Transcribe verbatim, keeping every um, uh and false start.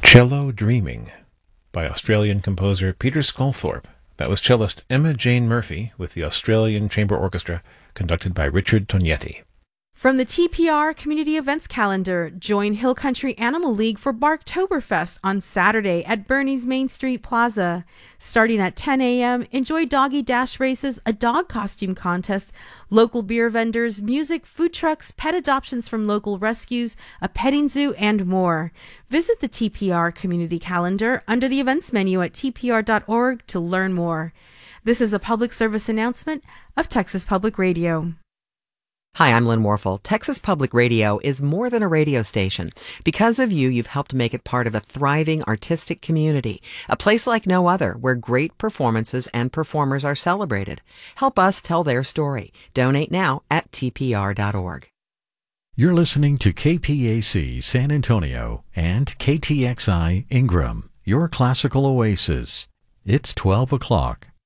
Cello Dreaming by Australian composer Peter Sculthorpe. That was cellist Emma Jane Murphy with the Australian Chamber Orchestra, conducted by Richard Tognetti. From the T P R Community Events Calendar, join Hill Country Animal League for Barktoberfest on Saturday at Bernie's Main Street Plaza. Starting at ten a.m., enjoy doggy dash races, a dog costume contest, local beer vendors, music, food trucks, pet adoptions from local rescues, a petting zoo, and more. Visit the T P R Community Calendar under the events menu at t p r dot org to learn more. This is a public service announcement of Texas Public Radio. Hi, I'm Lynn Warfel. Texas Public Radio is more than a radio station. Because of you, you've helped make it part of a thriving artistic community, a place like no other where great performances and performers are celebrated. Help us tell their story. Donate now at t p r dot org. You're listening to K P A C San Antonio and K T X I Ingram, your classical oasis. It's twelve o'clock.